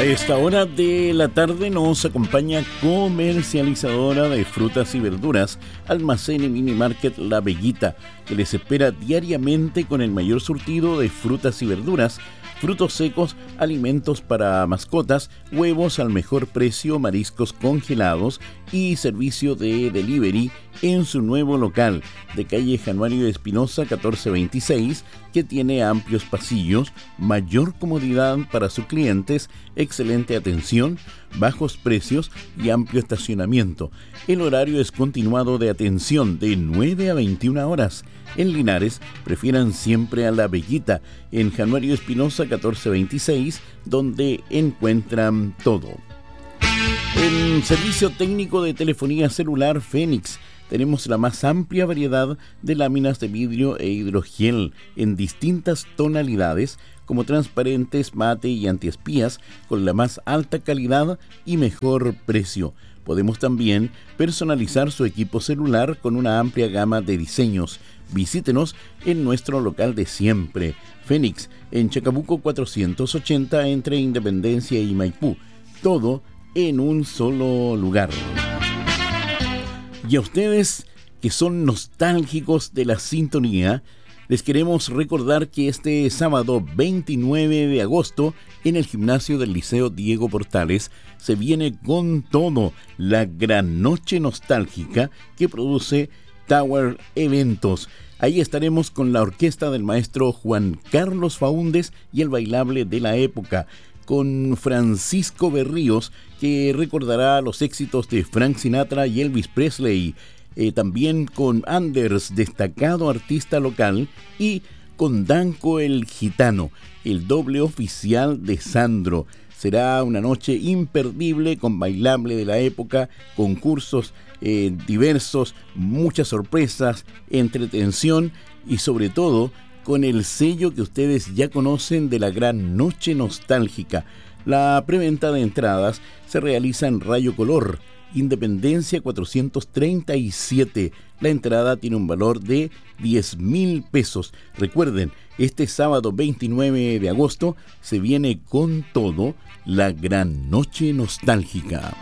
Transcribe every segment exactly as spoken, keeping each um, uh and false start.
A esta hora de la tarde nos acompaña comercializadora de frutas y verduras, Almacén y Mini Market La Veguita, que les espera diariamente con el mayor surtido de frutas y verduras, frutos secos, alimentos para mascotas, huevos al mejor precio, mariscos congelados y servicio de delivery en su nuevo local de calle Januario Espinosa catorce veintiséis, que tiene amplios pasillos, mayor comodidad para sus clientes, excelente atención, bajos precios y amplio estacionamiento. El horario es continuado de atención de nueve a veintiuna horas. En Linares, prefieran siempre a La Veguita, en Januario Espinosa catorce veintiséis, donde encuentran todo. En servicio técnico de telefonía celular Fénix, tenemos la más amplia variedad de láminas de vidrio e hidrogel en distintas tonalidades, como transparentes, mate y antiespías, con la más alta calidad y mejor precio. Podemos también personalizar su equipo celular con una amplia gama de diseños. Visítenos en nuestro local de siempre, Fénix, en Chacabuco cuatrocientos ochenta, entre Independencia y Maipú. Todo en un solo lugar. Y a ustedes que son nostálgicos de la sintonía, les queremos recordar que este sábado veintinueve de agosto, en el gimnasio del Liceo Diego Portales, se viene con todo la gran noche nostálgica que produce Tower Eventos. Ahí estaremos con la orquesta del maestro Juan Carlos Faúndez y el bailable de la época, con Francisco Berríos, que recordará los éxitos de Frank Sinatra y Elvis Presley, eh, también con Anders, destacado artista local, y con Danco el Gitano, el doble oficial de Sandro. Será una noche imperdible con bailable de la época, concursos eh, diversos, muchas sorpresas, entretención y sobre todo con el sello que ustedes ya conocen de la gran noche nostálgica. La preventa de entradas se realiza en Rayo Color, Independencia cuatrocientos treinta y siete. La entrada tiene un valor de diez mil pesos. Recuerden, este sábado veintinueve de agosto se viene con todo la gran noche nostálgica.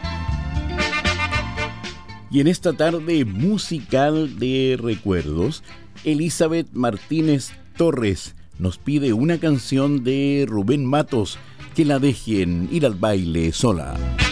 Y en esta tarde musical de recuerdos, Elizabeth Martínez Torres nos pide una canción de Rubén Matos, Que la dejen ir al baile sola.